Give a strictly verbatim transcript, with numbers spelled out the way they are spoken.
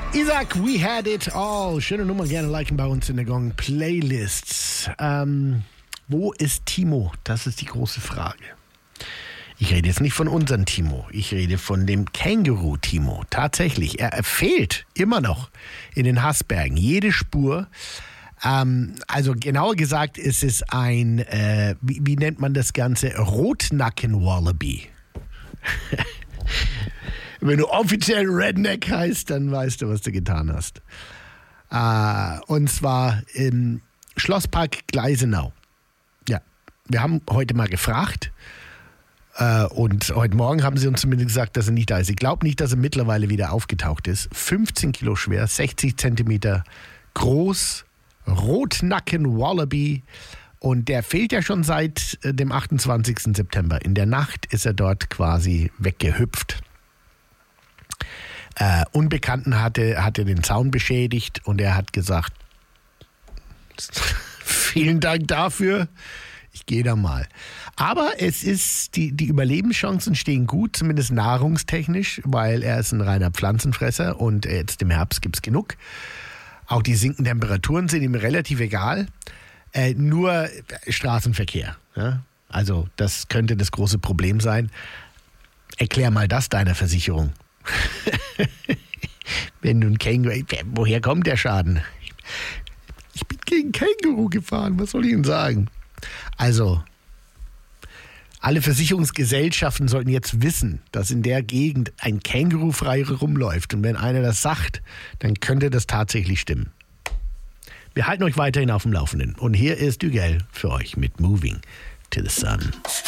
Isaac, we had it all. Schöne Nummer, gerne liken bei uns in der Gong Playlist. Ähm, wo ist Timo? Das ist die große Frage. Ich rede jetzt nicht von unserem Timo. Ich rede von dem Känguru-Timo. Tatsächlich, er, er fehlt immer noch in den Haßbergen. Jede Spur. Ähm, also genauer gesagt ist es ein, äh, wie, wie nennt man das Ganze? Rotnacken-Wallaby. Wenn du offiziell Redneck heißt, dann weißt du, was du getan hast. Äh, und zwar im Schlosspark Gleisenau. Ja, wir haben heute mal gefragt. Äh, und heute Morgen haben sie uns zumindest gesagt, dass er nicht da ist. Ich glaube nicht, dass er mittlerweile wieder aufgetaucht ist. fünfzehn Kilo schwer, sechzig Zentimeter groß, Rotnacken-Wallaby. Und der fehlt ja schon seit äh, dem achtundzwanzigsten September. In der Nacht ist er dort quasi weggehüpft. Äh, Unbekannten hatte, hatte den Zaun beschädigt und er hat gesagt, vielen Dank dafür, ich gehe da mal. Aber es ist, die, die Überlebenschancen stehen gut, zumindest nahrungstechnisch, weil er ist ein reiner Pflanzenfresser und jetzt im Herbst gibt es genug. Auch die sinkenden Temperaturen sind ihm relativ egal, äh, nur Straßenverkehr. Ja? Also das könnte das große Problem sein. Erklär mal das deiner Versicherung. Wenn du ein Känguru, woher kommt der Schaden? Ich bin gegen Känguru gefahren, was soll ich Ihnen sagen? Also, alle Versicherungsgesellschaften sollten jetzt wissen, dass in der Gegend ein Känguru frei rumläuft. Und wenn einer das sagt, dann könnte das tatsächlich stimmen. Wir halten euch weiterhin auf dem Laufenden. Und hier ist Dugal für euch mit Moving to the Sun.